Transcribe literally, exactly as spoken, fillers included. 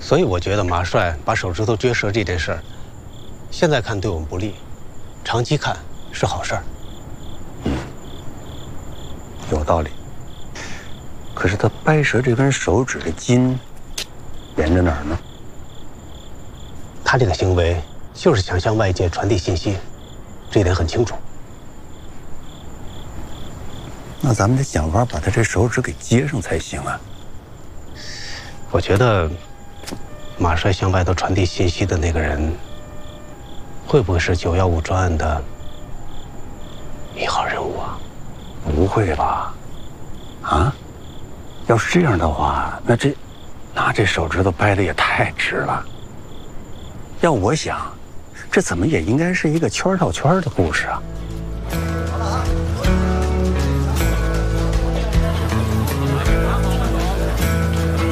所以我觉得马帅把手指头撅折这件事儿，现在看对我们不利，长期看是好事儿。 嗯，有道理。可是他掰折这根手指的筋，连着哪儿呢？ 他这个行为就是想向外界传递信息，这一点很清楚。 那咱们得想法把他这手指给接上才行啊。 我觉得，马帅向外头传递信息的那个人，会不会是九幺五专案的一号人物啊？ 不会吧？啊？要是这样的话，那这，那这手指头掰的也太直了。要我想，这怎么也应该是一个圈套圈的故事啊。